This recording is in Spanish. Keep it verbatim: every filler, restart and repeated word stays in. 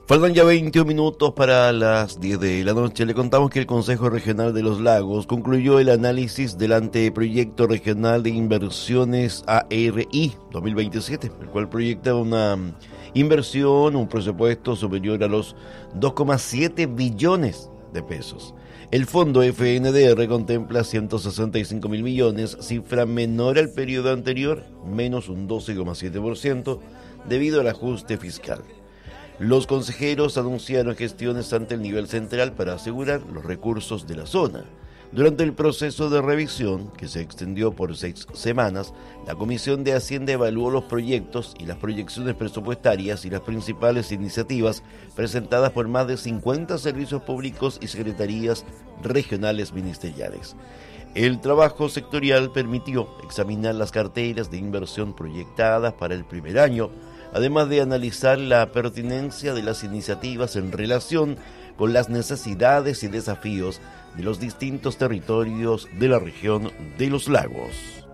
Faltan ya veintiún minutos para las diez de la noche. Le contamos que el Consejo Regional de los Lagos concluyó el análisis del anteproyecto regional de inversiones A R I dos mil veintisiete, el cual proyecta una inversión, un presupuesto superior a los dos coma siete billones de pesos. El fondo F N D R contempla ciento sesenta y cinco mil millones, cifra menor al periodo anterior, menos un doce coma siete por ciento, debido al ajuste fiscal. Los consejeros anunciaron gestiones ante el nivel central para asegurar los recursos de la zona. Durante el proceso de revisión, que se extendió por seis semanas, la Comisión de Hacienda evaluó los proyectos y las proyecciones presupuestarias y las principales iniciativas presentadas por más de cincuenta servicios públicos y secretarías regionales ministeriales. El trabajo sectorial permitió examinar las carteras de inversión proyectadas para el primer año, además de analizar la pertinencia de las iniciativas en relación con las necesidades y desafíos de los distintos territorios de la región de los lagos.